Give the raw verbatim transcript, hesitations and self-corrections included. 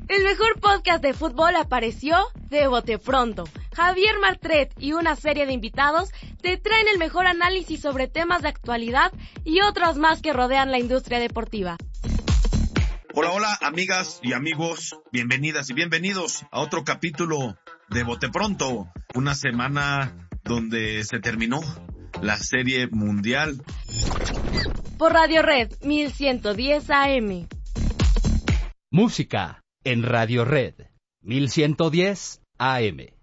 El mejor podcast de fútbol apareció de bote pronto. Javier Martret y una serie de invitados te traen el mejor análisis sobre temas de actualidad y otros más que rodean la industria deportiva. Hola, hola, amigas y amigos, bienvenidas y bienvenidos a otro capítulo de Bote Pronto, una semana donde se terminó la serie mundial. Por Radio Red mil ciento diez A M. Música en Radio Red mil ciento diez A M.